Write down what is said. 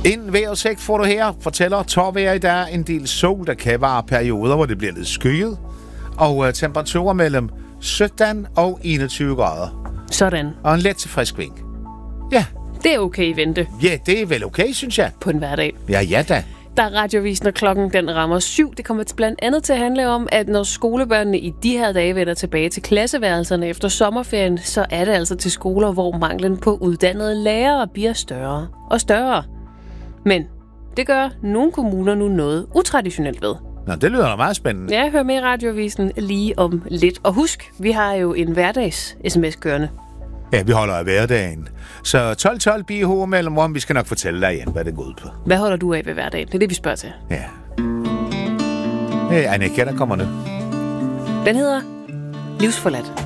En vejrudsigt får du her. Fortæller tårvejr i dag, en del sol, der kan være perioder, hvor det bliver lidt skyet. Og temperaturer mellem 17 og 21 grader. Sådan. Og en let til frisk vind. Ja. Det er okay, Vente. Ja, det er vel okay, synes jeg. På en hverdag. Ja da. Der er Radioavisen, når klokken den rammer 7. Det kommer blandt andet til at handle om, at når skolebørnene i de her dage vender tilbage til klasseværelserne efter sommerferien, så er det altså til skoler, hvor manglen på uddannede lærere bliver større og større. Men det gør nogle kommuner nu noget utraditionelt ved. Nå, det lyder da meget spændende. Ja, hør med i Radioavisen lige om lidt. Og husk, vi har jo en hverdags-sms kørende. Ja, vi holder af hverdagen. Så 12 BH mellem, hvor vi skal nok fortælle dig igen, hvad det går ud på. Hvad holder du af ved hverdagen? Det er det, vi spørger til. Ja. Annika, der kommer nu. Den hedder Livsforladt.